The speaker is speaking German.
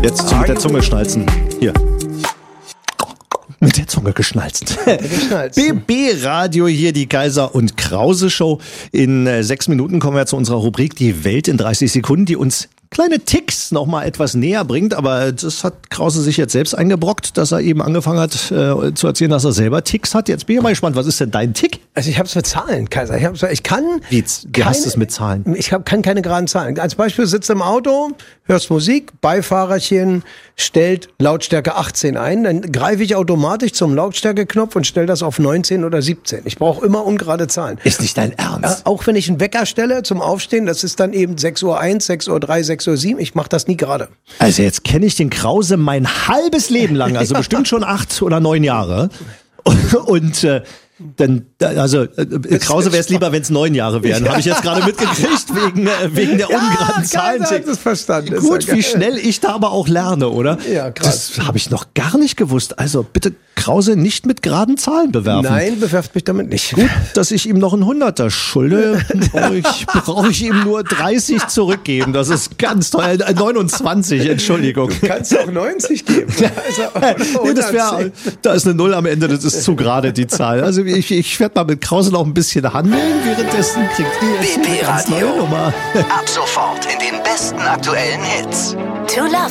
Jetzt mit der Zunge schnalzen. Hier. Mit der Zunge geschnalzt. BB Radio hier, die Kaiser und Krause Show. In 6 Minuten kommen wir zu unserer Rubrik Die Welt in 30 Sekunden, die uns kleine Ticks noch mal etwas näher bringt. Aber das hat Krause sich jetzt selbst eingebrockt, dass er eben angefangen hat zu erzählen, dass er selber Ticks hat. Jetzt bin ich mal gespannt, was ist denn dein Tick? Also ich habe es mit Zahlen, Kaiser. Ich kann... Wie hast du es mit Zahlen? Kann keine geraden Zahlen. Als Beispiel sitzt im Auto, hörst Musik, Beifahrerchen stellt Lautstärke 18 ein, dann greife ich automatisch zum Lautstärkeknopf und stelle das auf 19 oder 17. Ich brauche immer ungerade Zahlen. Ist nicht dein Ernst? Auch wenn ich einen Wecker stelle zum Aufstehen, das ist dann eben 6:01 Uhr, 6:03 Uhr, 6:07 Uhr, ich mache das nie gerade. Also jetzt kenne ich den Krause mein halbes Leben lang, also bestimmt schon 8 oder 9 Jahre. Und dann, also Krause wäre es lieber, wenn es 9 Jahre wären. Habe ich jetzt gerade mitgekriegt, wegen der ungeraden Zahlen. Hat es verstanden. Gut, wie schnell ich da aber auch lerne, oder? Ja, krass. Das habe ich noch gar nicht gewusst. Also bitte Krause nicht mit geraden Zahlen bewerfen. Nein, bewerft mich damit nicht. Gut, dass ich ihm noch einen 100er schulde, brauche ich ihm nur 30 zurückgeben. Das ist ganz toll. 29, Entschuldigung. Du kannst auch 90 geben. Also, nee, da ist eine 0 am Ende, das ist zu gerade die Zahl. Also ich werde mal mit Krause noch ein bisschen handeln. Währenddessen kriegt ihr jetzt BB eine ganz neue Radio. Nummer. Ab sofort in den besten aktuellen Hits. To Love